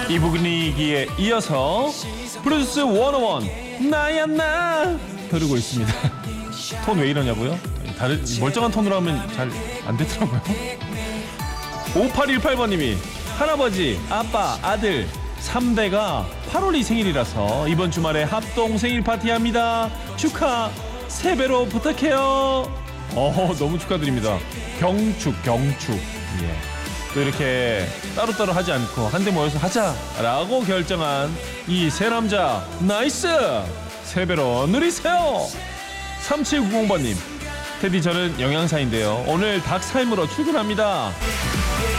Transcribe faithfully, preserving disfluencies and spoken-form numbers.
이 분위기에 이어서 브루스 백일 나야 나 흐르고 있습니다. 톤 왜 이러냐고요? 다른 멀쩡한 톤으로 하면 잘 안 되더라고요. 오팔일팔 번님이 할아버지, 아빠, 아들 삼 대가 팔월 이 생일이라서 이번 주말에 합동 생일 파티합니다. 축하 세 배로 부탁해요. 어, 너무 축하드립니다. 경축, 경축. 예. 또 이렇게 따로따로 하지 않고 한데 모여서 하자라고 결정한 이 세 남자 나이스! 세 배로 누리세요. 삼칠구공 번님 테디 저는 영양사인데요. 오늘 닭 삶으로 출근합니다.